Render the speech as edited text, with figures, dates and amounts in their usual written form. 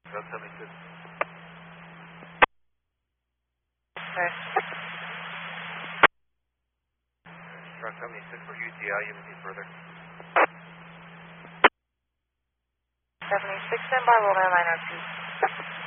Truck 76. Okay. Truck 76 for UTI, you proceed further. 76, stand by, roll 902.